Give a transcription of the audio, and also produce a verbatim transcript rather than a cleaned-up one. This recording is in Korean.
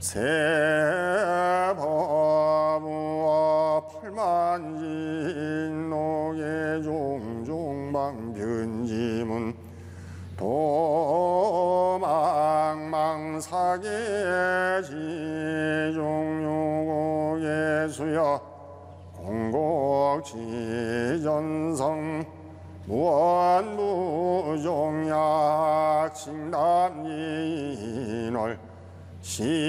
세법무와 팔만진옥의 종종방변지문 도망망사계 지종요고예수여 공곡지전성 무언무종약 칭담인월 시